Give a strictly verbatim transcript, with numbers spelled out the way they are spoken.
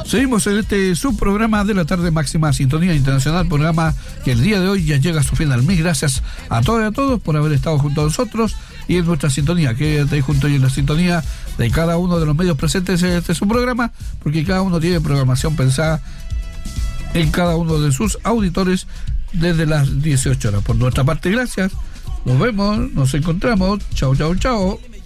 Seguimos en este subprograma de la tarde, Máxima Sintonía Internacional, programa que el día de hoy ya llega a su final. Mil gracias a todos y a todos por haber estado junto a nosotros y en nuestra sintonía, que estáis junto y en la sintonía de cada uno de los medios presentes en este subprograma, porque cada uno tiene programación pensada en cada uno de sus auditores desde las dieciocho horas. Por nuestra parte, gracias. Nos vemos, nos encontramos. Chao, chao, chao.